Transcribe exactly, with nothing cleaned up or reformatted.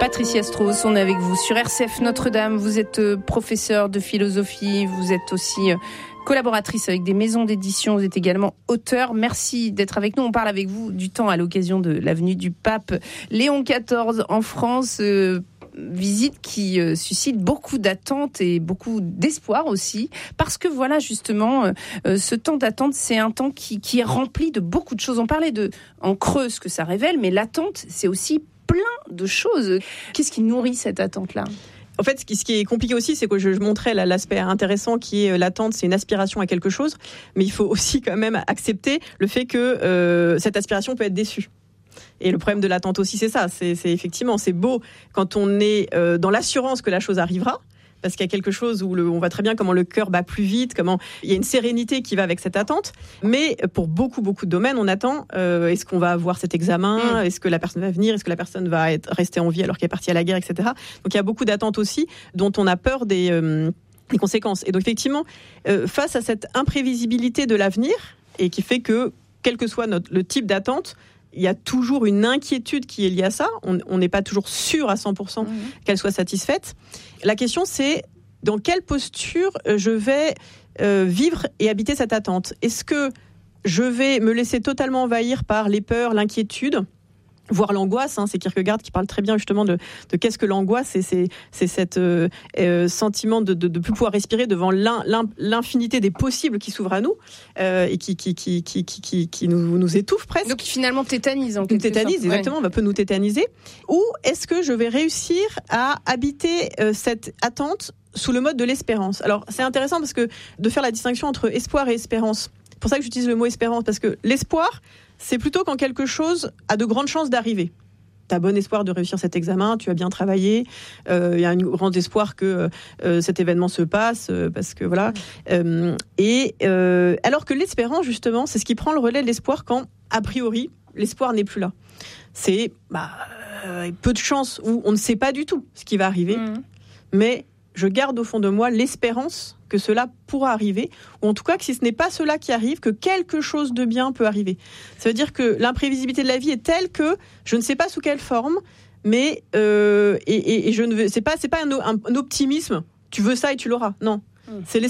Patricia Strauss, on est avec vous sur R C F Notre-Dame. Vous êtes professeure de philosophie, vous êtes aussi collaboratrice avec des maisons d'édition, vous êtes également auteure. Merci d'être avec nous. On parle avec vous du temps à l'occasion de la venue du pape Léon quatorze en France. Euh, visite qui euh, suscite beaucoup d'attentes et beaucoup d'espoir aussi, parce que voilà justement euh, ce temps d'attente, c'est un temps qui, qui est rempli de beaucoup de choses. On parlait de en creux ce que ça révèle, mais l'attente, c'est aussi plein de choses. Qu'est-ce qui nourrit cette attente-là ? En fait, ce qui, ce qui est compliqué aussi, c'est que je, je montrais là, l'aspect intéressant qui est l'attente, c'est une aspiration à quelque chose, mais il faut aussi quand même accepter le fait que euh, cette aspiration peut être déçue. Et le problème de l'attente aussi, c'est ça. C'est, c'est effectivement, c'est beau quand on est euh, dans l'assurance que la chose arrivera, parce qu'il y a quelque chose où le, on voit très bien comment le cœur bat plus vite, comment il y a une sérénité qui va avec cette attente. Mais pour beaucoup, beaucoup de domaines, on attend, euh, est-ce qu'on va avoir cet examen ? Est-ce que la personne va venir ? Est-ce que la personne va être, rester en vie alors qu'elle est partie à la guerre, et cetera. Donc il y a beaucoup d'attentes aussi dont on a peur des, euh, des conséquences. Et donc effectivement, euh, face à cette imprévisibilité de l'avenir, et qui fait que, quel que soit notre, le type d'attente, il y a toujours une inquiétude qui est liée à ça. On n'est pas toujours sûr à cent pour cent mmh. qu'elle soit satisfaite. La question, c'est dans quelle posture je vais euh, vivre et habiter cette attente ? Est-ce que je vais me laisser totalement envahir par les peurs, l'inquiétude, voire l'angoisse, hein, c'est Kierkegaard qui parle très bien justement de, de qu'est-ce que l'angoisse, c'est, c'est, c'est cet euh, euh, sentiment de ne plus pouvoir respirer devant l'in, l'in, l'infinité des possibles qui s'ouvrent à nous euh, et qui, qui, qui, qui, qui, qui, qui nous, nous étouffe presque. Donc finalement tétanise en quelque sorte. Nous tétanise, sorte, exactement, ouais. On peut nous tétaniser. Ou est-ce que je vais réussir à habiter euh, cette attente sous le mode de l'espérance ? Alors c'est intéressant parce que de faire la distinction entre espoir et espérance. C'est pour ça que j'utilise le mot espérance, parce que l'espoir, c'est plutôt quand quelque chose a de grandes chances d'arriver. Tu as bon espoir de réussir cet examen, tu as bien travaillé, il euh, y a un grand espoir que euh, cet événement se passe, euh, parce que voilà. Euh, et euh, alors que l'espérance, justement, c'est ce qui prend le relais de l'espoir quand, a priori, l'espoir n'est plus là. C'est bah, euh, peu de chances où on ne sait pas du tout ce qui va arriver, mmh. mais je garde au fond de moi l'espérance que cela pourra arriver, ou en tout cas que si ce n'est pas cela qui arrive, que quelque chose de bien peut arriver. Ça veut dire que l'imprévisibilité de la vie est telle que je ne sais pas sous quelle forme, mais euh, et, et, et je ne veux, c'est pas c'est pas un, un, un optimisme. Tu veux ça et tu l'auras. Non, mmh. c'est